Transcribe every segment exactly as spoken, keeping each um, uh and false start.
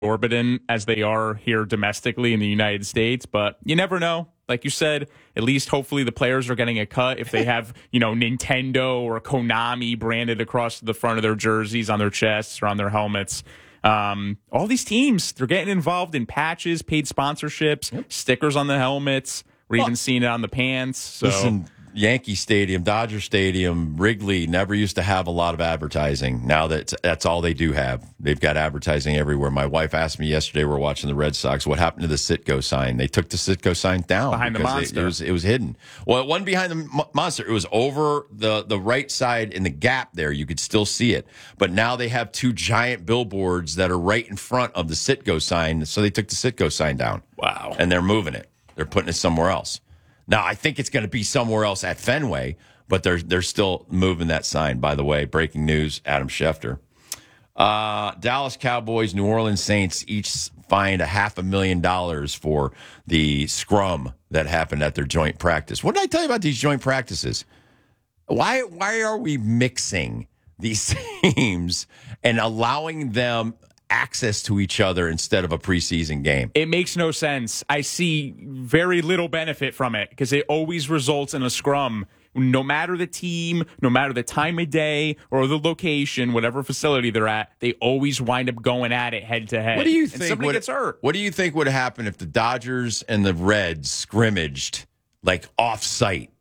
exorbitant as they are here domestically in the United States, but you never know. Like you said, at least hopefully the players are getting a cut if they have, you know, Nintendo or Konami branded across the front of their jerseys, on their chests or on their helmets. Um, all these teams, they're getting involved in patches, paid sponsorships, yep. stickers on the helmets. We're well, even seeing it on the pants. So. Listen, Yankee Stadium, Dodger Stadium, Wrigley never used to have a lot of advertising. Now that that's all they do have. They've got advertising everywhere. My wife asked me yesterday, we were watching the Red Sox, what happened to the Citgo sign? They took the Citgo sign down. Behind the monster. It, it, was, it was hidden. Well, it wasn't behind the monster. It was over the, the right side in the gap there. You could still see it. But now they have two giant billboards that are right in front of the Citgo sign. So they took the Citgo sign down. Wow. And they're moving it. They're putting it somewhere else. Now, I think it's going to be somewhere else at Fenway, but they're, they're still moving that sign. By the way, breaking news, Adam Schefter. Uh, Dallas Cowboys, New Orleans Saints each fined a half a million dollars for the scrum that happened at their joint practice. What did I tell you about these joint practices? Why, why are we mixing these teams and allowing them access to each other instead of a preseason game? It makes no sense. I see very little benefit from it because it always results in a scrum. No matter the team, no matter the time of day or the location, whatever facility they're at, they always wind up going at it head to head. What do you and think? Somebody would, gets hurt. What do you think would happen if the Dodgers and the Reds scrimmaged like off site?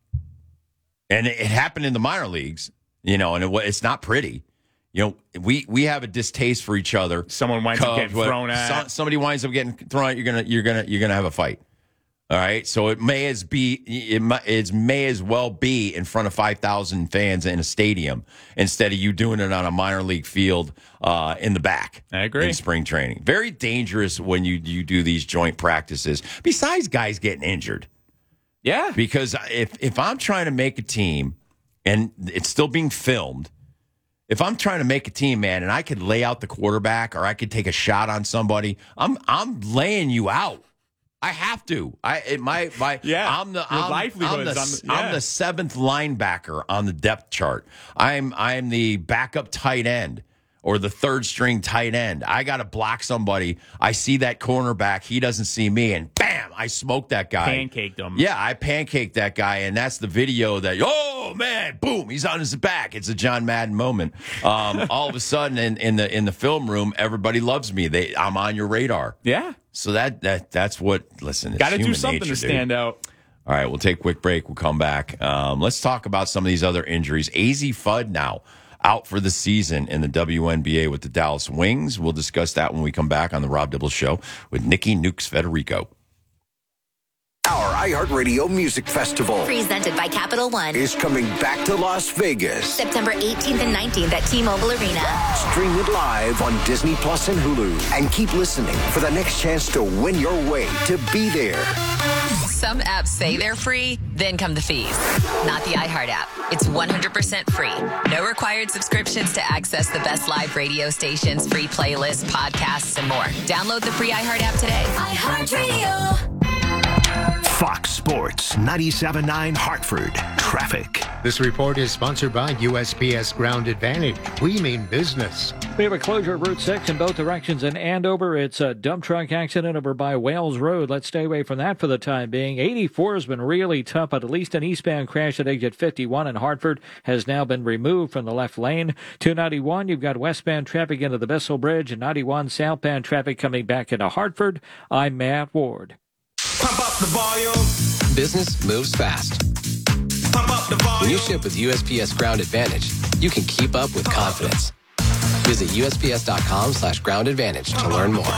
And it, it happened in the minor leagues, you know, and it, it's not pretty. You know, we, we have a distaste for each other. Someone winds Cubs, up getting thrown at. Some, somebody winds up getting thrown at. You're gonna you're gonna you're gonna have a fight. All right, so it may as be it may, it may as well be in front of five thousand fans in a stadium instead of you doing it on a minor league field uh, in the back. I agree. In spring training, very dangerous when you you do these joint practices. Besides, guys getting injured. Yeah, because if if I'm trying to make a team and it's still being filmed. If I'm trying to make a team, man, and I could lay out the quarterback or I could take a shot on somebody, I'm I'm laying you out. I have to. I it, my my yeah. I'm the I'm, I'm, the, on the, yeah. I'm the seventh linebacker on the depth chart. I'm I'm the backup tight end or the third string tight end. I got to block somebody. I see that cornerback. He doesn't see me, and bam, I smoke that guy. Pancaked him. Yeah, I pancaked that guy, and that's the video that, oh, man, boom, he's on his back. It's a John Madden moment. Um, all of a sudden, in, in the in the film room, everybody loves me. They, I'm on your radar. Yeah. So that that that's what, listen, got to do something nature, to stand dude. out. All right, we'll take a quick break. We'll come back. Um, let's talk about some of ththese other injuries. A Z Fudd now out for the season in the W N B A with the Dallas Wings. We'll discuss that when we come back on the Rob Dibble Show with Nikki Nukes Federico. Our iHeartRadio Music Festival, presented by Capital One, is coming back to Las Vegas. September eighteenth and nineteenth at T-Mobile Arena. Stream it live on Disney Plus and Hulu. And keep listening for the next chance to win your way to be there. Some apps say they're free, then come the fees. Not the iHeart app. It's one hundred percent free. No required subscriptions to access the best live radio stations, free playlists, podcasts, and more. Download the free iHeart app today. iHeartRadio. Fox Sports ninety-seven point nine Hartford. Traffic. This report is sponsored by U S P S Ground Advantage. We mean business. We have a closure of Route six in both directions in Andover. It's a dump truck accident over by Wales Road. Let's stay away from that for the time being. eighty-four has been really tough, but at least an eastbound crash at exit fifty-one in Hartford has now been removed from the left lane. two ninety-one, you've got westbound traffic into the Bissell Bridge, and ninety-one southbound traffic coming back into Hartford. I'm Matt Ward. Pump up the volume. Business moves fast. Pump up the volume. When you ship with U S P S Ground Advantage, you can keep up with confidence. Visit U S P S dot com slash ground advantage to learn more.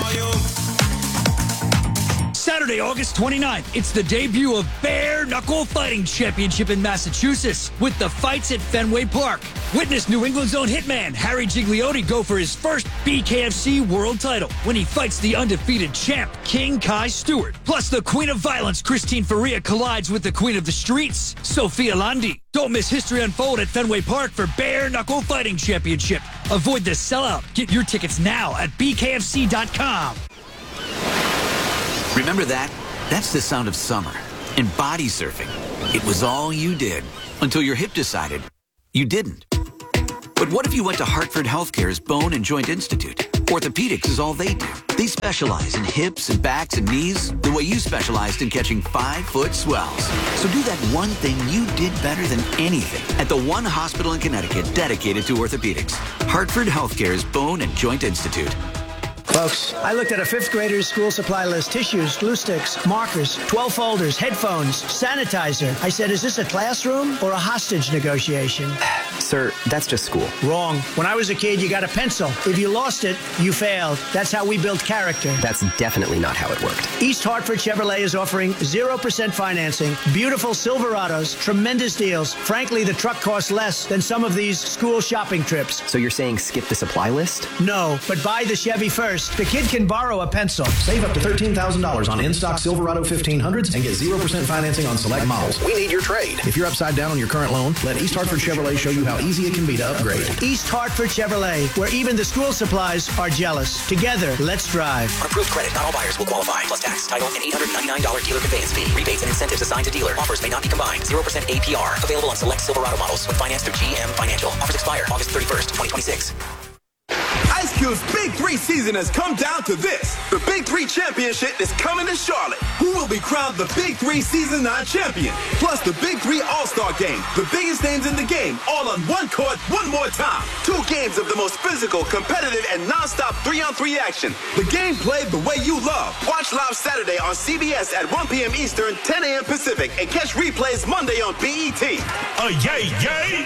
Saturday, August twenty-ninth, it's the debut of Bare Knuckle Fighting Championship in Massachusetts with the fights at Fenway Park. Witness New England's own hitman, Harry Gigliotti, go for his first B K F C world title when he fights the undefeated champ, King Kai Stewart. Plus, the Queen of Violence, Christine Faria, collides with the Queen of the Streets, Sophia Landi. Don't miss history unfold at Fenway Park for Bare Knuckle Fighting Championship. Avoid the sellout. Get your tickets now at B K F C dot com. Remember that? That's the sound of summer and body surfing. It was all you did until your hip decided you didn't. But what if you went to Hartford Healthcare's Bone and Joint Institute? Orthopedics is all they do. They specialize in hips and backs and knees the way you specialized in catching five-foot swells. So do that one thing you did better than anything at the one hospital in Connecticut dedicated to orthopedics. Hartford Healthcare's Bone and Joint Institute. Folks, I looked at a fifth grader's school supply list. Tissues, glue sticks, markers, twelve folders, headphones, sanitizer. I said, is this a classroom or a hostage negotiation? Sir, that's just school. Wrong. When I was a kid, you got a pencil. If you lost it, you failed. That's how we built character. That's definitely not how it worked. East Hartford Chevrolet is offering zero percent financing, beautiful Silverados, tremendous deals. Frankly, the truck costs less than some of these school shopping trips. So you're saying skip the supply list? No, but buy the Chevy first. The kid can borrow a pencil. Save up to thirteen thousand dollars on in-stock Silverado fifteen hundreds and get zero percent financing on select models. We need your trade. If you're upside down on your current loan, let East Hartford Chevrolet show you how easy it can be to upgrade. East Hartford Chevrolet, where even the school supplies are jealous. Together, let's drive. On approved credit, not all buyers will qualify. Plus tax, title, and eight hundred ninety-nine dollars dealer conveyance fee. Rebates and incentives assigned to dealer. Offers may not be combined. zero percent A P R. Available on select Silverado models with finance through G M Financial. Offers expire August thirty-first, twenty twenty-six. Ice Cube's Big Three season has come down to this. The Big Three Championship is coming to Charlotte. Who will be crowned the Big Three Season nine champion? Plus the Big Three All-Star Game. The biggest names in the game, all on one court, one more time. Two games of the most physical, competitive, and non-stop three-on-three action. The game played the way you love. Watch live Saturday on C B S at one p.m. Eastern, ten a.m. Pacific, and catch replays Monday on B E T. Oh, yay, yay!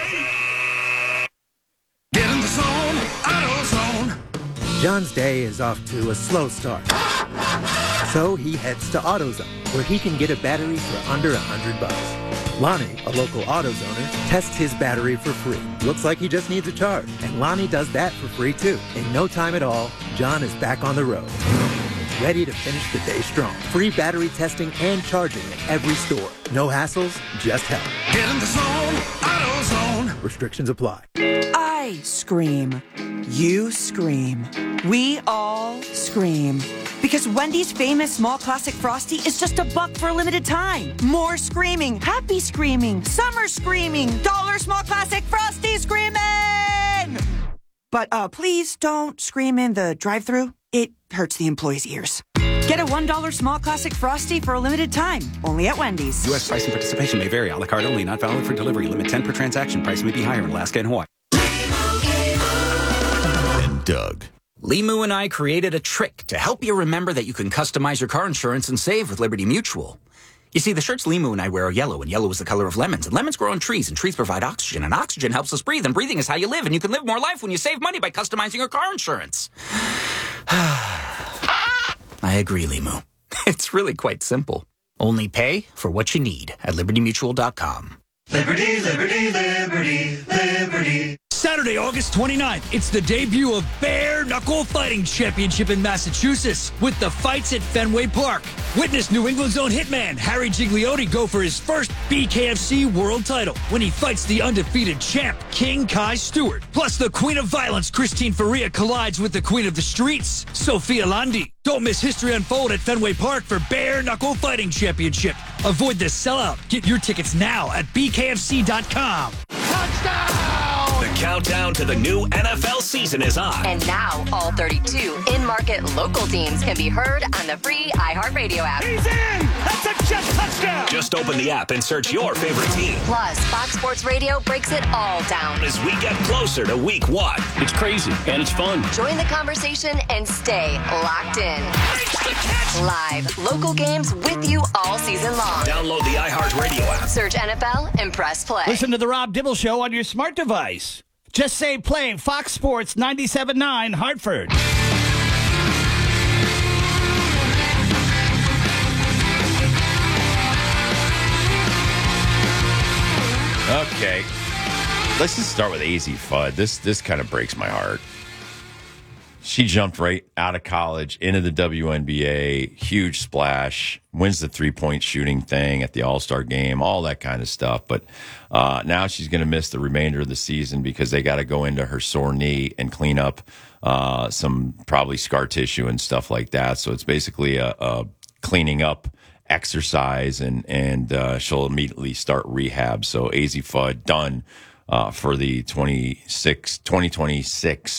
Get in the zone, AutoZone. John's day is off to a slow start. So he heads to AutoZone, where he can get a battery for under a hundred bucks. Lonnie, a local AutoZoner, tests his battery for free. Looks like he just needs a charge. And Lonnie does that for free too. In no time at all, John is back on the road, ready to finish the day strong. Free battery testing and charging at every store. No hassles, just help. Get in the zone, AutoZone. Restrictions apply. I scream. You scream. We all scream. Because Wendy's famous small classic Frosty is just a buck for a limited time. More screaming, happy screaming, summer screaming, dollar small classic Frosty screaming! But uh, please don't scream in the drive-thru. It hurts the employees' ears. Get a one dollar small classic Frosty for a limited time. Only at Wendy's. U S price and participation may vary. A la carte only. Not valid for delivery. Limit ten per transaction. Price may be higher in Alaska and Hawaii. And Doug. Limu and I created a trick to help you remember that you can customize your car insurance and save with Liberty Mutual. You see, the shirts Limu and I wear are yellow, and yellow is the color of lemons. And lemons grow on trees, and trees provide oxygen, and oxygen helps us breathe, and breathing is how you live, and you can live more life when you save money by customizing your car insurance. I agree, Limu. It's really quite simple. Only pay for what you need at liberty mutual dot com. Liberty, liberty, liberty, liberty. Saturday, August twenty-ninth, it's the debut of Bare Knuckle Fighting Championship in Massachusetts with the fights at Fenway Park. Witness New England's own hitman Harry Gigliotti go for his first B K F C world title when he fights the undefeated champ King Kai Stewart. Plus, the Queen of Violence Christine Faria collides with the Queen of the Streets, Sophia Landi. Don't miss history unfold at Fenway Park for Bare Knuckle Fighting Championship. Avoid the sellout. Get your tickets now at b k f c dot com. The countdown to the new N F L season is on. And now, all thirty-two in-market local teams can be heard on the free iHeartRadio app. He's in! That's a jet touchdown! Just open the app and search your favorite team. Plus, Fox Sports Radio breaks it all down. As we get closer to week one. It's crazy, and it's fun. Join the conversation and stay locked in. Live, local games with you all season long. Download the iHeartRadio app. Search N F L and press play. Listen to The Rob Dibble Show on your smart device. Just say play Fox Sports ninety-seven point nine Hartford. Okay. Let's just start with A Z Fudd. This this kind of breaks my heart. She jumped right out of college into the W N B A, huge splash, wins the three-point shooting thing at the All-Star game, all that kind of stuff. But uh, now she's going to miss the remainder of the season because they got to go into her sore knee and clean up uh, some probably scar tissue and stuff like that. So it's basically a, a cleaning up exercise, and, and uh, she'll immediately start rehab. So A Z Fudd done uh, for the twenty-six, twenty twenty-six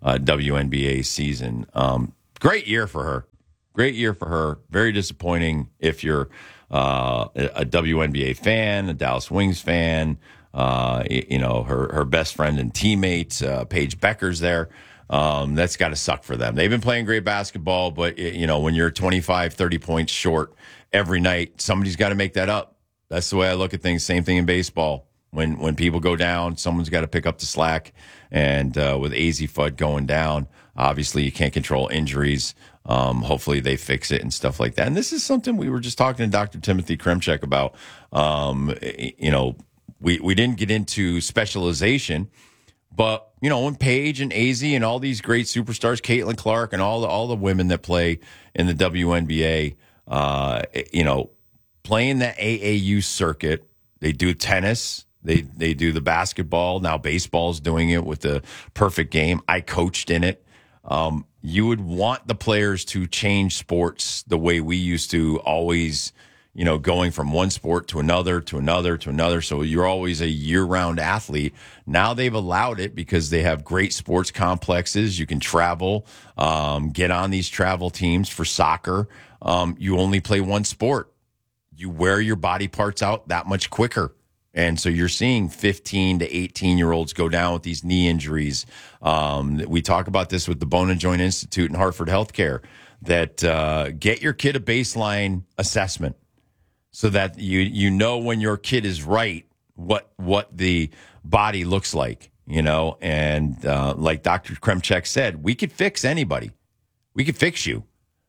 uh, W N B A season. Um, great year for her. Great year for her. Very disappointing if you're uh, a W N B A fan, a Dallas Wings fan. Uh, you know, her her best friend and teammate, uh, Paige Becker's there. Um, that's got to suck for them. They've been playing great basketball, but, you know, when you're twenty-five, thirty points short every night, somebody's got to make that up. That's the way I look at things. Same thing in baseball. When when people go down, someone's got to pick up the slack. And uh, with A Z Fudd going down, obviously you can't control injuries. Um, hopefully they fix it and stuff like that. And this is something we were just talking to Doctor Timothy Kremchek about. Um, you know, we, we didn't get into specialization, but, you know, when Paige and A Z and all these great superstars, Caitlin Clark and all the, all the women that play in the W N B A, uh, you know, playing the A A U circuit, they do tennis, they they do the basketball. Now baseball's doing it with the perfect game. I coached in it. Um, you would want the players to change sports the way we used to always, you know, going from one sport to another, to another, to another. So you're always a year-round athlete. Now they've allowed it because they have great sports complexes. You can travel, um, get on these travel teams for soccer. Um, you only play one sport. You wear your body parts out that much quicker. And so you're seeing fifteen to eighteen-year-olds go down with these knee injuries. Um, we talk about this with the Bone and Joint Institute and Hartford Healthcare, that uh, get your kid a baseline assessment so that you you know when your kid is right, what what the body looks like, you know. And uh, like Doctor Kremchek said, we could fix anybody. We could fix you.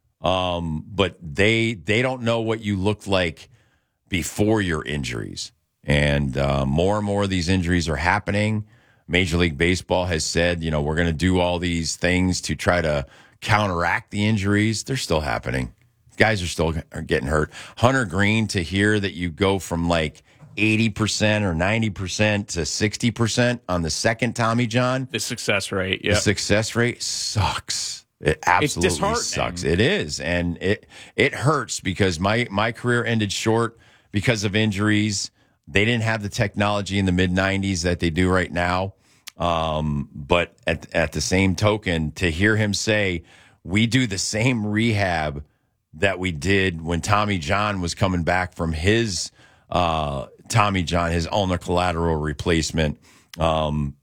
Um, but they they don't know what you looked like before your injuries. And uh, more and more of these injuries are happening. Major League Baseball has said, you know, we're going to do all these things to try to counteract the injuries. They're still happening. Guys are still are getting hurt. Hunter Green, to hear that you go from like eighty percent or ninety percent to sixty percent on the second Tommy John. The success rate, yeah. The success rate sucks. It absolutely sucks. It is. And it it hurts because my, my career ended short because of injuries. They didn't have the technology in the mid nineties that they do right now. Um, but at, at the same token, to hear him say, we do the same rehab that we did when Tommy John was coming back from his uh, Tommy John, his ulnar collateral replacement. Um,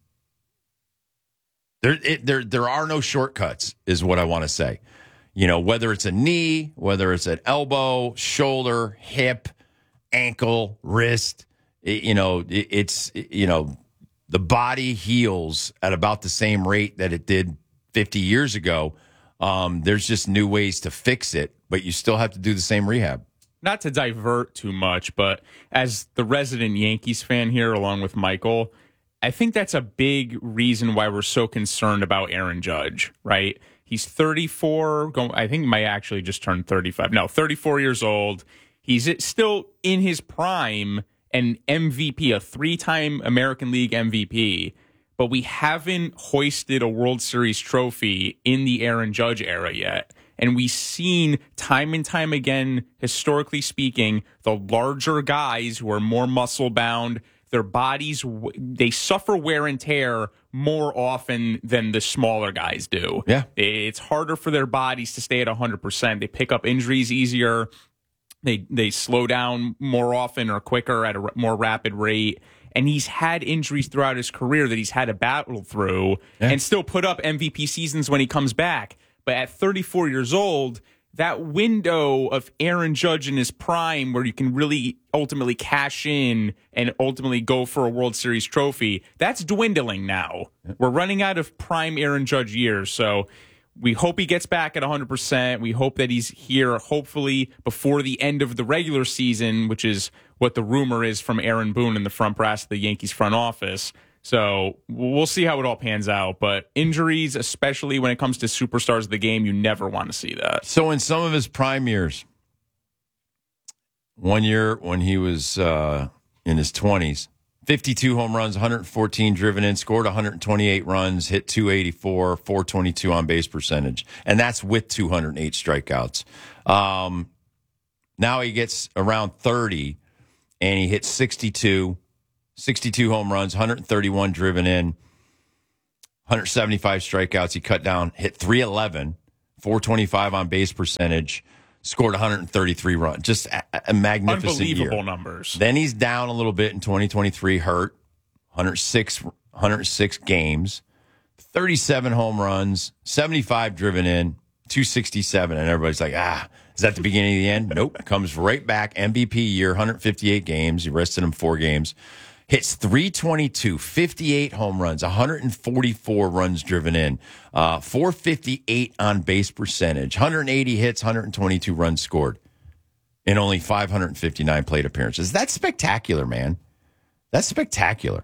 there, it, there, there are no shortcuts, is what I want to say. You know, whether it's a knee, whether it's an elbow, shoulder, hip, ankle, wrist, it, you know, it, it's, you know, the body heals at about the same rate that it did fifty years ago. Um, there's just new ways to fix it, but you still have to do the same rehab. Not to divert too much, but as the resident Yankees fan here, along with Michael, I think that's a big reason why we're so concerned about Aaron Judge, right? He's thirty-four, going, I think he might actually just turn thirty-five. No, thirty-four years old. He's still in his prime, an M V P, a three-time American League M V P. But we haven't hoisted a World Series trophy in the Aaron Judge era yet. And we've seen time and time again, historically speaking, the larger guys who are more muscle-bound, their bodies, they suffer wear and tear more often than the smaller guys do. Yeah. It's harder for their bodies to stay at one hundred percent. They pick up injuries easier. They they slow down more often or quicker at a more rapid rate. And he's had injuries throughout his career that he's had to battle through yeah. and still put up M V P seasons when he comes back. But at thirty-four years old, that window of Aaron Judge in his prime where you can really ultimately cash in and ultimately go for a World Series trophy, that's dwindling now. Yeah. We're running out of prime Aaron Judge years. So we hope he gets back at one hundred percent. We hope that he's here, hopefully, before the end of the regular season, which is what the rumor is from Aaron Boone in the front brass of the Yankees front office. So we'll see how it all pans out. But injuries, especially when it comes to superstars of the game, you never want to see that. So in some of his prime years, one year when he was uh, in his twenties, fifty-two home runs, one hundred fourteen driven in, scored one hundred twenty-eight runs, hit two eighty-four, four twenty-two on base percentage. And that's with two hundred eight strikeouts. Um, now he gets around thirty, and he hits sixty-two, sixty-two home runs, one hundred thirty-one driven in, hundred seventy-five strikeouts. He cut down, hit three eleven, four twenty-five on base percentage, scored one hundred thirty-three runs. Just a, a magnificent Unbelievable year. numbers. Then he's down a little bit in twenty twenty-three, hurt, one hundred six, one hundred six games, thirty-seven home runs, seventy-five driven in, two sixty-seven. And everybody's like, ah, is that the beginning of the end? Nope. Comes right back. M V P year, one hundred fifty-eight games. He rested him four games. Hits three twenty-two, fifty-eight home runs, one hundred forty-four runs driven in, uh, four fifty-eight on base percentage, one hundred eighty hits, one hundred twenty-two runs scored in only five hundred fifty-nine plate appearances. That's spectacular, man. That's spectacular.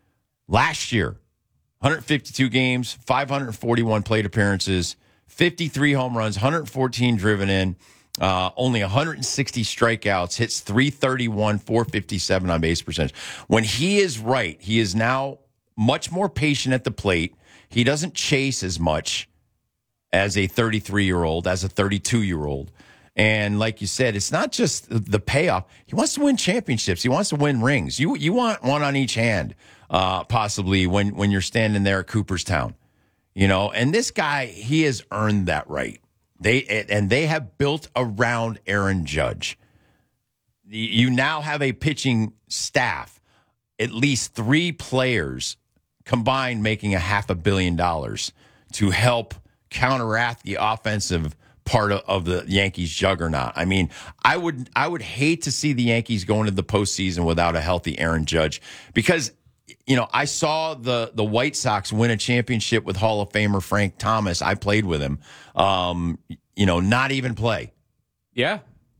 Last year, one hundred fifty-two games, five hundred forty-one plate appearances, fifty-three home runs, one hundred fourteen driven in, uh, only one hundred sixty strikeouts, hits three thirty-one, four fifty-seven on base percentage. When he is right, he is now much more patient at the plate. He doesn't chase as much as a thirty-three-year-old, as a thirty-two-year-old. And like you said, it's not just the payoff. He wants to win championships. He wants to win rings. You you want one on each hand, uh, possibly, when, when you're standing there at Cooperstown. You know, and this guy, he has earned that right. They and they have built around Aaron Judge. You now have a pitching staff, at least three players combined making a half a billion dollars to help counteract the offensive part of, of the Yankees juggernaut. I mean, I would I would hate to see the Yankees go into the postseason without a healthy Aaron Judge, because you know, I saw the the White Sox win a championship with Hall of Famer Frank Thomas. I played with him. Um, you know, not even play. Yeah.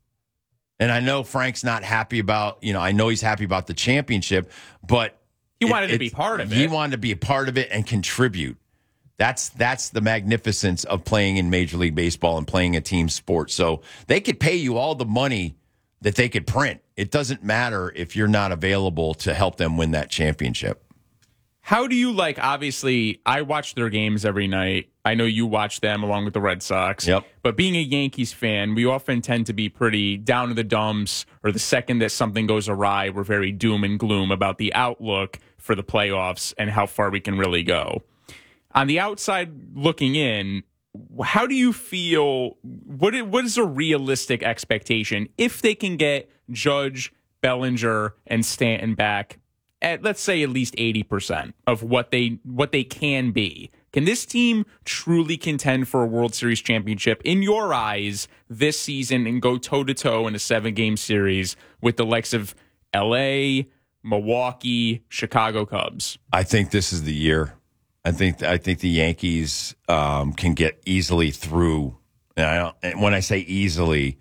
And I know Frank's not happy about, you know, I know he's happy about the championship, but he wanted it, to be part of it. He wanted to be a part of it and contribute. That's that's the magnificence of playing in Major League Baseball and playing a team sport. So they could pay you all the money that they could print. It doesn't matter if you're not available to help them win that championship. How do you like, obviously, I watch their games every night. I know you watch them along with the Red Sox. Yep. But being a Yankees fan, we often tend to be pretty down to the dumps, or the second that something goes awry, we're very doom and gloom about the outlook for the playoffs and how far we can really go. On the outside looking in, how do you feel? What is, what is a realistic expectation if they can get Judge, Bellinger, and Stanton back at, let's say, at least eighty percent of what they what they can be? Can this team truly contend for a World Series championship in your eyes this season and go toe-to-toe in a seven-game series with the likes of L A, Milwaukee, Chicago Cubs? I think this is the year. I think I think the Yankees um, can get easily through. And, I don't, and when I say easily,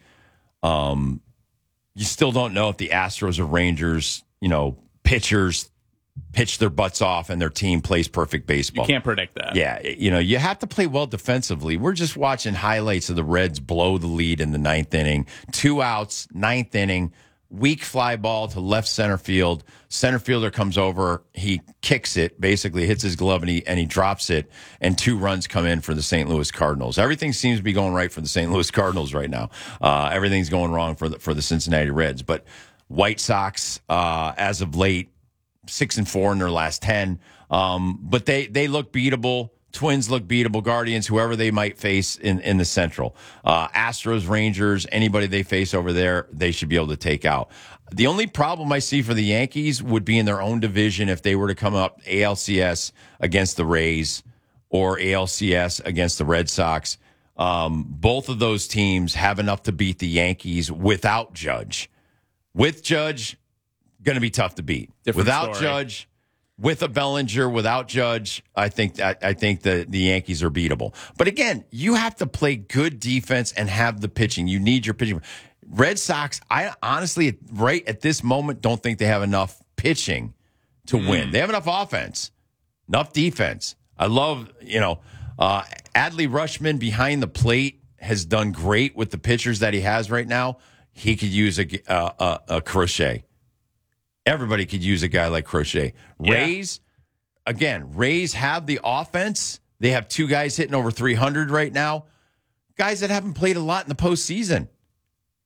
um, you still don't know if the Astros or Rangers, you know, pitchers pitch their butts off and their team plays perfect baseball. You can't predict that. Yeah, you know, you have to play well defensively. We're just watching highlights of the Reds blow the lead in the ninth inning. Two outs, ninth inning. Weak fly ball to left center field. Center fielder comes over. He kicks it, basically hits his glove, and he, and he drops it. And two runs come in for the Saint Louis Cardinals. Everything seems to be going right for the Saint Louis Cardinals right now. Uh, everything's going wrong for the, for the Cincinnati Reds. But White Sox, uh, as of late, six and four in their last ten. Um, but they, they look beatable. Twins look beatable. Guardians, whoever they might face in, in the Central. Uh, Astros, Rangers, anybody they face over there, they should be able to take out. The only problem I see for the Yankees would be in their own division if they were to come up A L C S against the Rays or A L C S against the Red Sox. Um, both of those teams have enough to beat the Yankees without Judge. With Judge, going to be tough to beat. Different Without story. Judge, with a Bellinger, without Judge, I think I, I think the, the Yankees are beatable. But again, you have to play good defense and have the pitching. You need your pitching. Red Sox, I honestly, right at this moment, don't think they have enough pitching to Mm. win. They have enough offense, enough defense. I love, you know, uh, Adley Rutschman behind the plate has done great with the pitchers that he has right now. He could use a, a, a, a Crochet. Everybody could use a guy like Crochet. Yeah. Rays, again, Rays have the offense. They have two guys hitting over three hundred right now. Guys that haven't played a lot in the postseason.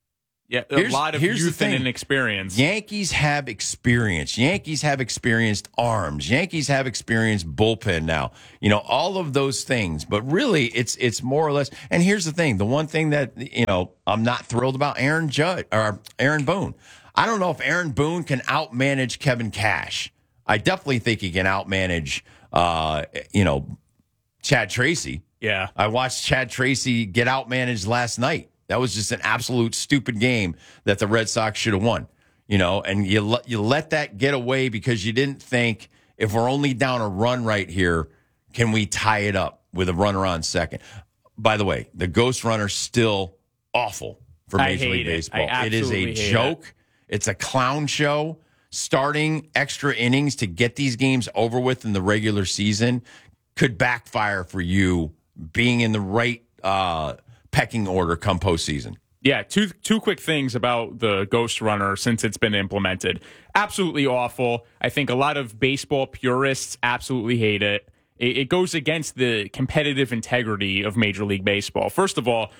Yeah, a Here's- lot of here's the youth and thing. inexperience. Yankees have experience. Yankees have experienced arms. Yankees have experienced bullpen now. You know, all of those things. But really, it's it's more or less. And here's the thing: the one thing that you know I'm not thrilled about Aaron Judge or Aaron Boone. I don't know if Aaron Boone can outmanage Kevin Cash. I definitely think he can outmanage, uh, you know, Chad Tracy. Yeah, I watched Chad Tracy get outmanaged last night. That was just an absolute stupid game that the Red Sox should have won, you know, and you, let you let that get away because you didn't think if we're only down a run right here, can we tie it up with a runner on second? By the way, the ghost runner's still awful for I Major hate League it. Baseball. I It is a absolutely hate joke. it. It's a clown show. Starting extra innings to get these games over with in the regular season could backfire for you being in the right uh, pecking order come postseason. Yeah, two two quick things about the Ghost Runner since it's been implemented. Absolutely awful. I think a lot of baseball purists absolutely hate it. It, it goes against the competitive integrity of Major League Baseball. First of all,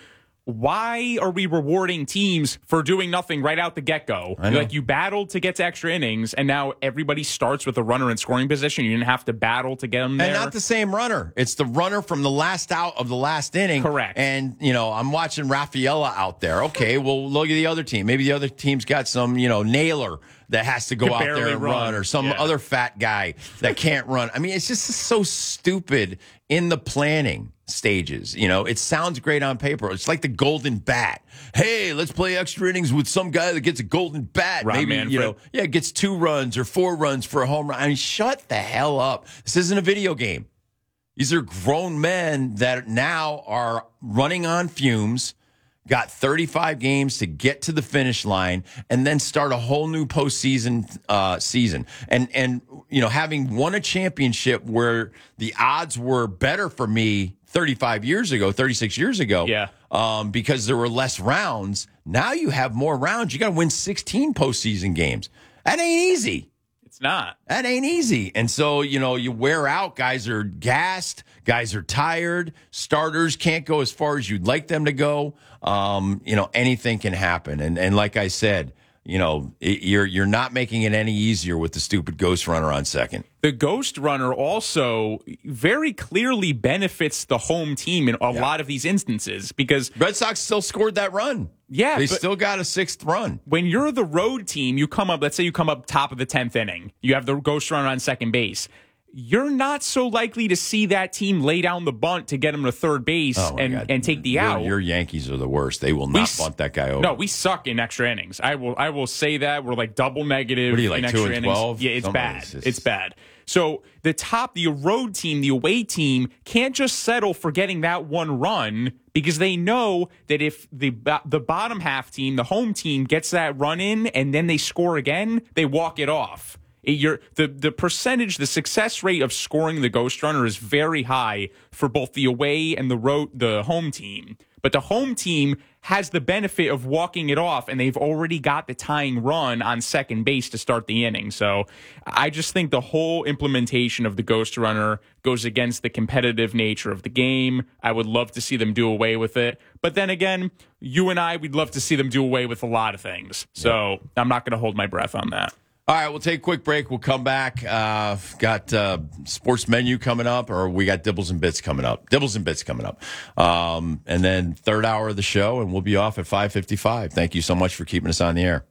why are we rewarding teams for doing nothing right out the get-go? I know. Like, you battled to get to extra innings, and now everybody starts with a runner in scoring position. You didn't have to battle to get them there. And not the same runner. It's the runner from the last out of the last inning. Correct. And, you know, I'm watching Rafaela out there. Okay, well, look at the other team. Maybe the other team's got some, you know, nailer that has to go Could out there barely and run. run, or some Yeah. other fat guy that can't run. I mean, it's just so stupid in the planning stages. You know, it sounds great on paper. It's like the golden bat. Hey, let's play extra innings with some guy that gets a golden bat. Rob Maybe, Manfred. you know, yeah, gets two runs or four runs for a home run. I mean, shut the hell up. This isn't a video game. These are grown men that now are running on fumes, got thirty-five games to get to the finish line, and then start a whole new postseason uh, season. And, and, you know, having won a championship where the odds were better for me thirty-five years ago, thirty-six years ago, Yeah. um, because there were less rounds. Now you have more rounds. You got to win sixteen postseason games. That ain't easy. It's not. That ain't easy. And so, you know, you wear out. Guys are gassed. Guys are tired. Starters can't go as far as you'd like them to go. Um, you know, anything can happen. And and like I said, you know, it, you're you're not making it any easier with the stupid ghost runner on second. The Ghost Runner also very clearly benefits the home team in a Yeah. lot of these instances because Red Sox still scored that run. Yeah, They but still got a sixth run. when you're the road team, you come up, let's say you come up top of the tenth inning. You have the Ghost Runner on second base. You're not so likely to see that team lay down the bunt to get him to third base Oh, my and, God. and take the Your- out. Your Yankees are the worst. They will We not s- bunt that guy over. No, we suck in extra innings. I will I will say that. We're like double negative What are you, in like two extra and innings. twelve? Yeah, it's Somebody- bad. it's just- It's bad. So the top, the road team, the away team can't just settle for getting that one run because they know that if the bo- the bottom half team, the home team, gets that run in and then they score again, they walk it off. It- You're, the the percentage, the success rate of scoring the Ghost Runner is very high for both the away and the road, the home team. But the home team has the benefit of walking it off, and they've already got the tying run on second base to start the inning. So I just think the whole implementation of the Ghost Runner goes against the competitive nature of the game. I would love to see them do away with it. But then again, you and I, we'd love to see them do away with a lot of things. So I'm not going to hold my breath on that. All right, we'll take a quick break. We'll come back. Uh, got uh, sports menu coming up, or we got Dibbles and Bits coming up. Dibbles and Bits coming up. Um, and then third hour of the show, and we'll be off at five fifty-five. Thank you so much for keeping us on the air.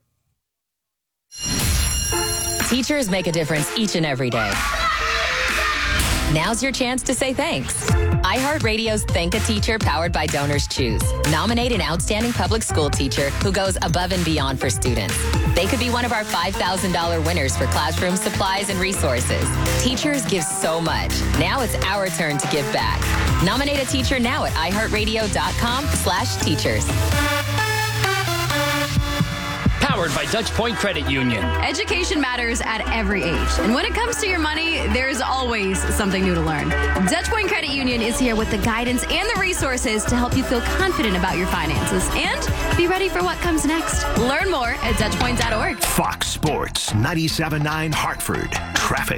Teachers make a difference each and every day. Now's your chance to say thanks. iHeartRadio's Thank a Teacher, powered by Donors Choose. Nominate an outstanding public school teacher who goes above and beyond for students. They could be one of our five thousand dollars winners for classroom supplies and resources. Teachers give so much. Now it's our turn to give back. Nominate a teacher now at iHeartRadio.com slash teachers. Powered by Dutch Point Credit Union. Education matters at every age. And when it comes to your money, there's always something new to learn. Dutch Point Credit Union is here with the guidance and the resources to help you feel confident about your finances and be ready for what comes next. Learn more at dutch point dot org. Fox Sports ninety-seven point nine Hartford. Traffic.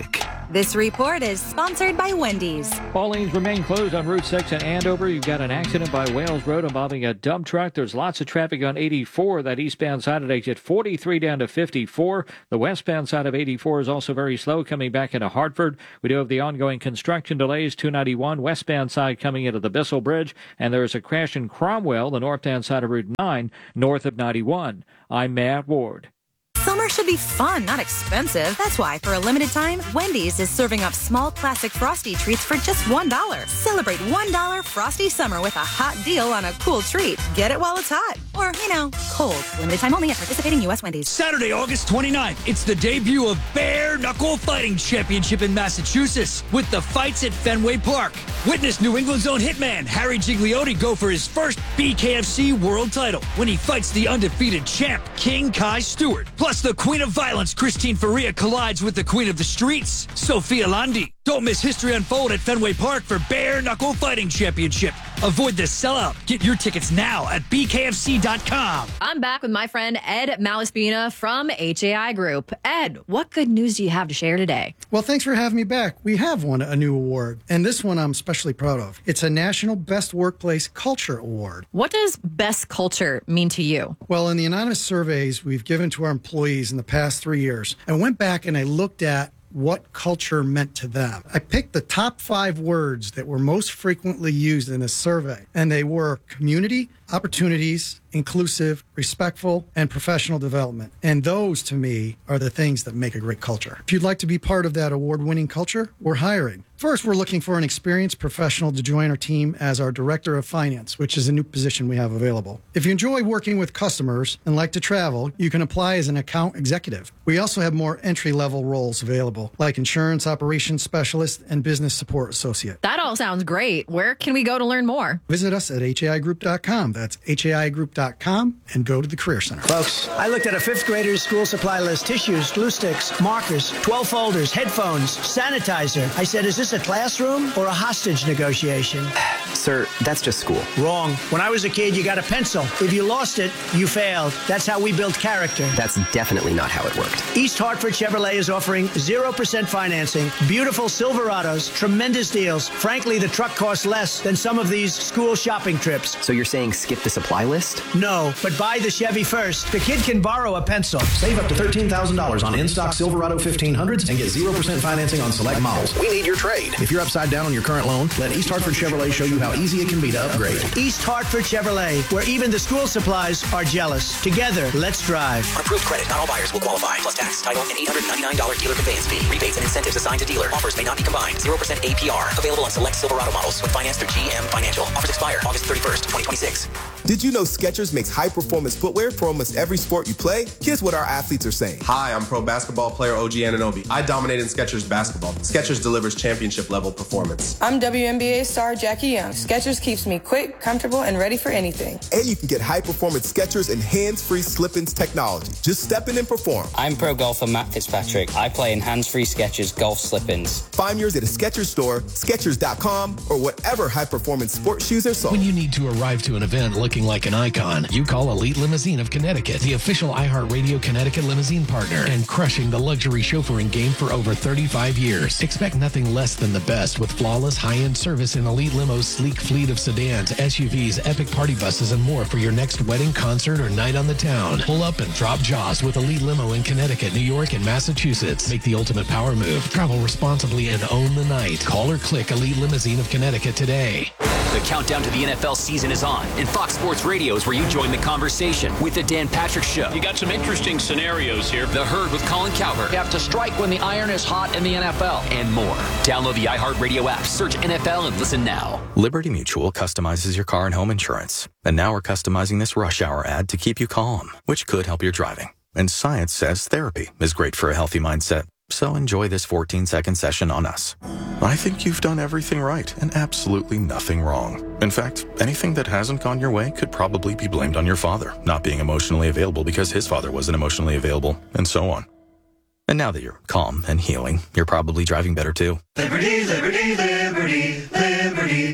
This report is sponsored by Wendy's. All lanes remain closed on Route six in Andover. You've got an accident by Wales Road involving a dump truck. There's lots of traffic on eighty-four, that eastbound side at exit forty-three down to fifty-four. The westbound side of eighty-four is also very slow coming back into Hartford. We do have the ongoing construction delays, two ninety-one westbound side coming into the Bissell Bridge. And there is a crash in Cromwell, the northbound side of Route nine, north of ninety-one. I'm Matt Ward. Summer should be fun, not expensive. That's why, for a limited time, Wendy's is serving up small classic Frosty treats for just one dollar. Celebrate one dollar Frosty Summer with a hot deal on a cool treat. Get it while it's hot. Or, you know, cold. Limited time only at participating U S Wendy's. Saturday, August twenty-ninth, it's the debut of Bare Knuckle Fighting Championship in Massachusetts with the fights at Fenway Park. Witness New England's own hitman, Harry Gigliotti, go for his first B K F C world title when he fights the undefeated champ, King Kai Stewart. Plus, the Queen of Violence, Christine Faria, collides with the Queen of the Streets, Sophia Landi. Don't miss history unfold at Fenway Park for Bare Knuckle Fighting Championship. Avoid the sellout. Get your tickets now at B K F C dot com. I'm back with my friend Ed Malaspina from H A I Group. Ed, what good news do you have to share today? Well, thanks for having me back. We have won a new award, and this one I'm especially proud of. It's a National Best Workplace Culture Award. What does best culture mean to you? Well, in the anonymous surveys we've given to our employees in the past three years, I went back and I looked at what culture meant to them. I picked the top five words that were most frequently used in this survey, and they were community, opportunities, inclusive, respectful, and professional development. And those, to me, are the things that make a great culture. If you'd like to be part of that award-winning culture, we're hiring. First, we're looking for an experienced professional to join our team as our Director of Finance, which is a new position we have available. If you enjoy working with customers and like to travel, you can apply as an account executive. We also have more entry-level roles available, like Insurance Operations Specialist and Business Support Associate. That all sounds great. Where can we go to learn more? Visit us at H A I group dot com. That's H A I group dot com and go to the Career Center. Folks, I looked at a fifth grader's school supply list: tissues, glue sticks, markers, twelve folders, headphones, sanitizer. I said, is this a classroom or a hostage negotiation? Sir, that's just school. Wrong. When I was a kid, you got a pencil. If you lost it, you failed. That's how we build character. That's definitely not how it worked. East Hartford Chevrolet is offering zero percent financing, beautiful Silverados, tremendous deals. Frankly, the truck costs less than some of these school shopping trips. So you're saying skip the supply list? No, but buy the Chevy first. The kid can borrow a pencil. Save up to thirteen thousand dollars on in-stock Silverado fifteen hundreds and get zero percent financing on select models. We need your trade. If you're upside down on your current loan, let East Hartford Chevrolet show you how easy it can be to upgrade. East Hartford Chevrolet, where even the school supplies are jealous. Together, let's drive. On approved credit, not all buyers will qualify. Plus tax, title, and eight hundred ninety-nine dollars dealer conveyance fee. Rebates and incentives assigned to dealer. Offers may not be combined. zero percent A P R. Available on select Silverado models with finance through G M Financial. Offers expire August thirty-first, twenty twenty-six. Did you know Skechers makes high-performance footwear for almost every sport you play? Here's what our athletes are saying. Hi, I'm pro basketball player O G Anunoby. I dominate in Skechers basketball. Skechers delivers championship-level performance. I'm W N B A star Jackie Young. Skechers keeps me quick, comfortable, and ready for anything. And you can get high-performance Skechers and hands-free slip-ins technology. Just step in and perform. I'm pro golfer Matt Fitzpatrick. I play in hands-free Skechers golf slip-ins. Find yours at a Skechers store, Skechers dot com, or whatever high-performance sports shoes are sold. When you need to arrive to an event looking like an icon, you call Elite Limousine of Connecticut, the official iHeartRadio Connecticut limousine partner, and crushing the luxury chauffeuring game for over thirty-five years. Expect nothing less than the best with flawless high-end service in Elite Limo's sleek fleet of sedans, S U Vs, epic party buses, and more for your next wedding, concert, or night on the town. Pull up and drop jaws with Elite Limo in Connecticut, New York, and Massachusetts. Make the ultimate power move. Travel responsibly and own the night. Call or click Elite Limousine of Connecticut today. The countdown to the N F L season is on, and Fox Sports Radio is where you join the conversation with the Dan Patrick Show. You got some interesting scenarios here. The Herd with Colin Cowherd. You have to strike when the iron is hot in the N F L. And more. Download the iHeartRadio app, search N F L, and listen now. Liberty Mutual customizes your car and home insurance. And now we're customizing this rush hour ad to keep you calm, which could help your driving. And science says therapy is great for a healthy mindset. So enjoy this fourteen-second session on us. I think you've done everything right and absolutely nothing wrong. In fact, anything that hasn't gone your way could probably be blamed on your father not being emotionally available because his father wasn't emotionally available, and so on. And now that you're calm and healing, you're probably driving better too. Liberty, liberty, liberty, liberty.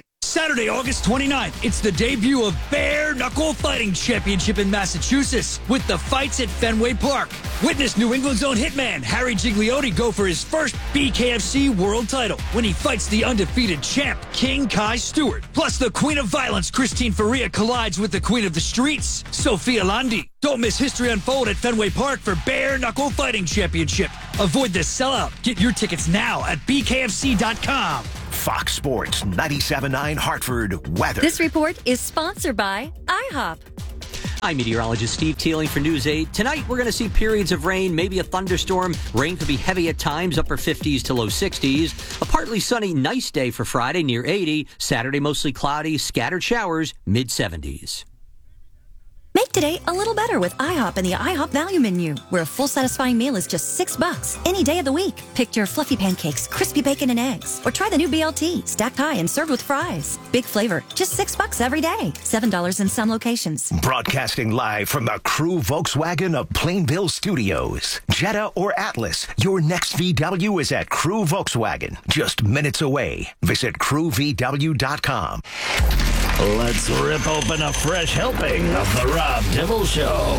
Saturday, August twenty-ninth, it's the debut of Bare Knuckle Fighting Championship in Massachusetts with the fights at Fenway Park. Witness New England's own hitman Harry Gigliotti go for his first B K F C world title when he fights the undefeated champ King Kai Stewart. Plus, the Queen of Violence Christine Faria collides with the Queen of the Streets, Sophia Landi. Don't miss history unfold at Fenway Park for Bare Knuckle Fighting Championship. Avoid the sellout. Get your tickets now at B K F C dot com. Fox Sports ninety-seven point nine Hartford weather. This report is sponsored by IHOP. I'm meteorologist Steve Teeling for News eight. Tonight, we're going to see periods of rain, maybe a thunderstorm. Rain could be heavy at times, upper fifties to low sixties. A partly sunny, nice day for Friday, near eighty. Saturday, mostly cloudy, scattered showers, mid seventies. Make today a little better with IHOP and the IHOP Value Menu, where a full satisfying meal is just six bucks any day of the week. Pick your fluffy pancakes, crispy bacon and eggs, or try the new B L T, stacked high and served with fries. Big flavor, just six bucks every day. Seven dollars in some locations. Broadcasting live from the Crew Volkswagen of Plainville Studios. Jetta or Atlas, your next V W is at Crew Volkswagen, just minutes away. Visit crew v w dot com. Let's rip open a fresh helping of the Rob Dibble Show.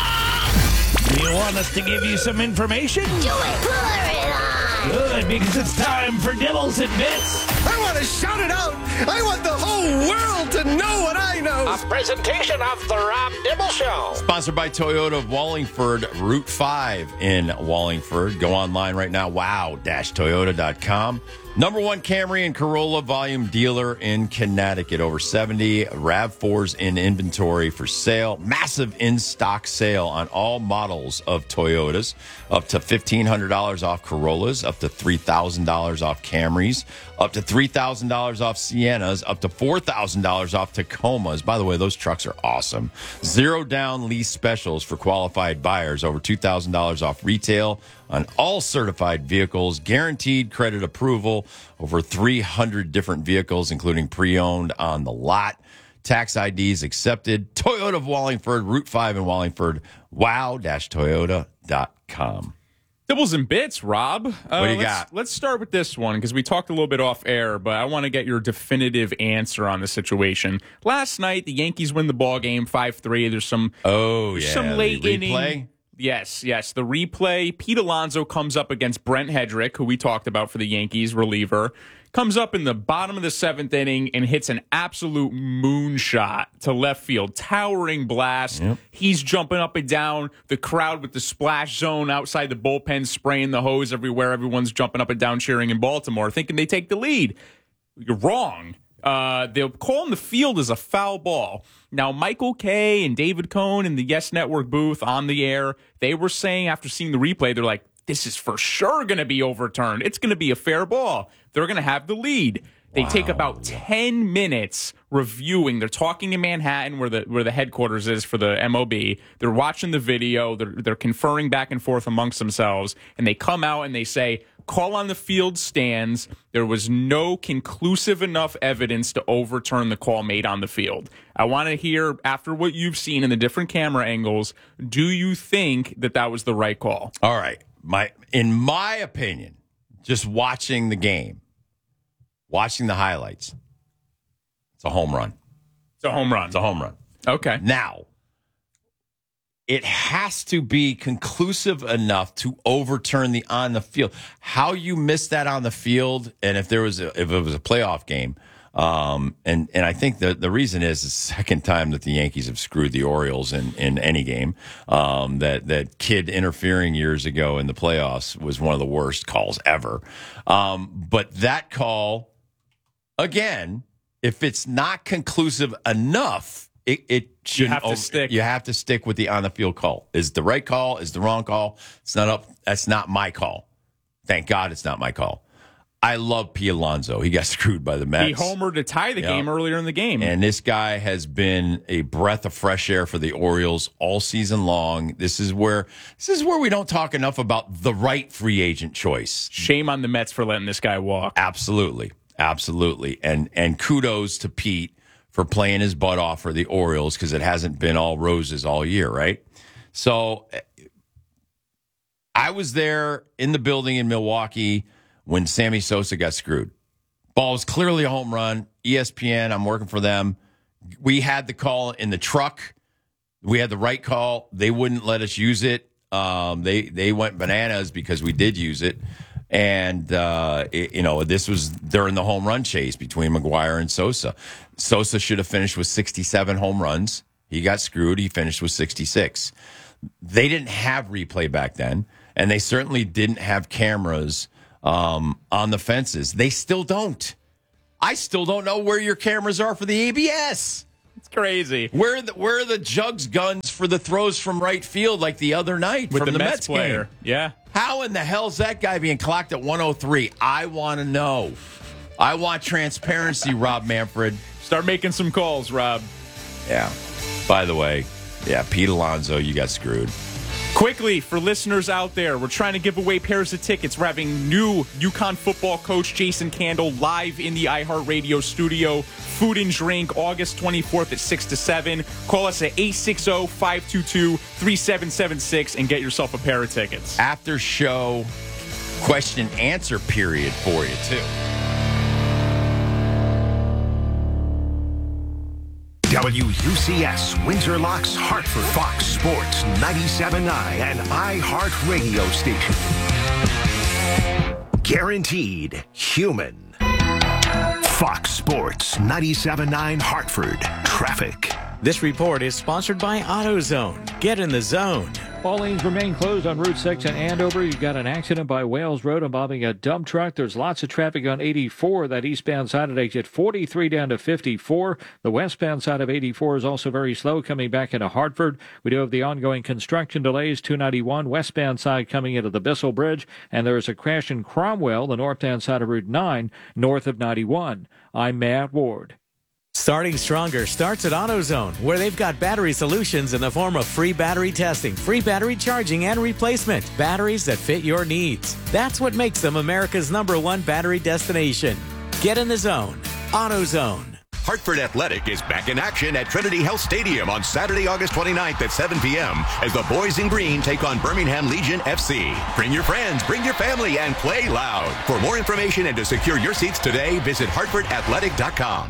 Do you want us to give you some information? Do it, pull it on. Good, because it's time for Dibbles and Bits. I want to shout it out. I want the whole world to know what I know. A presentation of the Rob Dibble Show. Sponsored by Toyota of Wallingford, Route five in Wallingford. Go online right now, wow dash toyota dot com. Number one Camry and Corolla volume dealer in Connecticut. Over seventy RAV fours in inventory for sale. Massive in-stock sale on all models of Toyotas. Up to fifteen hundred dollars off Corollas. Up to three thousand dollars off Camrys. Up to three thousand dollars off Siennas. Up to four thousand dollars off Tacomas. By the way, those trucks are awesome. Zero down lease specials for qualified buyers. Over two thousand dollars off retail on all certified vehicles. Guaranteed credit approval. Over three hundred different vehicles, including pre-owned on the lot. Tax I Ds accepted. Toyota of Wallingford, Route five in Wallingford. wow dash toyota dot com. Dibbles and Bits, Rob. Uh, what do you let's, got? Let's start with this one because we talked a little bit off air, but I want to get your definitive answer on the situation. Last night, the Yankees win the ball game five three. There's some oh there's yeah, some late the inning. replay? Yes, yes. The replay. Pete Alonso comes up against Brent Hedrick, who we talked about for the Yankees reliever. Comes up in the bottom of the seventh inning and hits an absolute moonshot to left field. Towering blast. Yep. He's jumping up and down. The crowd with the splash zone outside the bullpen spraying the hose everywhere. Everyone's jumping up and down cheering in Baltimore, thinking they take the lead. You're wrong. Uh, they'll call in the field as a foul ball. Now, Michael Kay and David Cohn in the Yes Network booth on the air, they were saying after seeing the replay, they're like, this is for sure going to be overturned. It's going to be a fair ball. They're going to have the lead. They wow. take about ten minutes reviewing. They're talking in Manhattan where the where the headquarters is for the M O B. They're watching the video. They're, they're conferring back and forth amongst themselves. And they come out and they say, call on the field stands. There was no conclusive enough evidence to overturn the call made on the field. I want to hear, after what you've seen in the different camera angles, do you think that that was the right call? All right. My, in my opinion, just watching the game, watching the highlights, it's a home run. It's a home run. It's a home run. Okay. Now, it has to be conclusive enough to overturn the on the field. How you miss that on the field, and if there was a, if it was a playoff game, um, and and I think the the reason is the second time that the Yankees have screwed the Orioles in, in any game. Um, that that kid interfering years ago in the playoffs was one of the worst calls ever. Um, but that call, again, if it's not conclusive enough, it, it shouldn't. You have to over, stick. You have to stick with the on the field call. Is the right call? Is the wrong call? It's not up. That's not my call. Thank God it's not my call. I love Pete Alonso. He got screwed by the Mets. He homered to tie the yep. game earlier in the game. And this guy has been a breath of fresh air for the Orioles all season long. This is where this is where we don't talk enough about the right free agent choice. Shame on the Mets for letting this guy walk. Absolutely. Absolutely. And and kudos to Pete for playing his butt off for the Orioles because it hasn't been all roses all year, right? So I was there in the building in Milwaukee when Sammy Sosa got screwed. Ball was clearly a home run. E S P N. I'm working for them. We had the call in the truck. We had the right call. They wouldn't let us use it. Um, they they went bananas because we did use it. And, uh, it, you know, this was during the home run chase between McGwire and Sosa. Sosa should have finished with sixty-seven home runs. He got screwed. He finished with sixty-six. They didn't have replay back then, and they certainly didn't have cameras um, on the fences. They still don't. I still don't know where your cameras are for the A B S. It's crazy. Where are the, where are the jugs guns for the throws from right field like the other night With from the, the Mets, Mets player? game? Yeah. How in the hell's that guy being clocked at one oh three? I want to know. I want transparency, Rob Manfred. Start making some calls, Rob. Yeah. By the way, yeah, Pete Alonso, you got screwed. Quickly, for listeners out there, we're trying to give away pairs of tickets. We're having new UConn football coach Jason Candle live in the iHeartRadio studio. Food and drink, August twenty-fourth at six to seven. Call us at eight six zero, five two two, three seven seven six and get yourself a pair of tickets. After show question and answer period for you, too. W U C S, Windsor Locks, Hartford, Fox Sports ninety-seven point nine, and iHeartRadio station. Guaranteed human. Fox Sports ninety-seven point nine, Hartford. Traffic. This report is sponsored by AutoZone. Get in the zone. All lanes remain closed on Route six in Andover. You've got an accident by Wales Road involving a dump truck. There's lots of traffic on eighty-four, that eastbound side at exit forty-three down to fifty-four. The westbound side of eighty-four is also very slow coming back into Hartford. We do have the ongoing construction delays, two ninety-one, westbound side coming into the Bissell Bridge. And there is a crash in Cromwell, the northbound side of Route nine, north of ninety-one. I'm Matt Ward. Starting stronger starts at AutoZone, where they've got battery solutions in the form of free battery testing, free battery charging, and replacement. Batteries that fit your needs. That's what makes them America's number one battery destination. Get in the zone. AutoZone. Hartford Athletic is back in action at Trinity Health Stadium on Saturday, August twenty-ninth at seven p.m. as the boys in green take on Birmingham Legion F C. Bring your friends, bring your family, and play loud. For more information and to secure your seats today, visit hartford athletic dot com.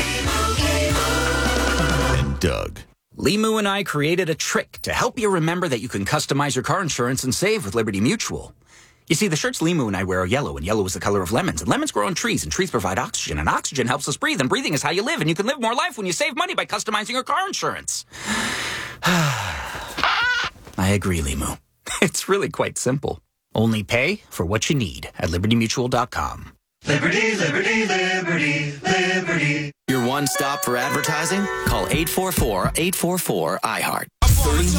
Doug. Limu and I created a trick to help you remember that you can customize your car insurance and save with Liberty Mutual. You see, the shirts Limu and I wear are yellow, and yellow is the color of lemons. And lemons grow on trees, and trees provide oxygen, and oxygen helps us breathe, and breathing is how you live, and you can live more life when you save money by customizing your car insurance. I agree, Limu. It's really quite simple. Only pay for what you need at liberty mutual dot com. Liberty, liberty, liberty, liberty. Your one stop for advertising? Call eight four four, eight four four, I heart. thirty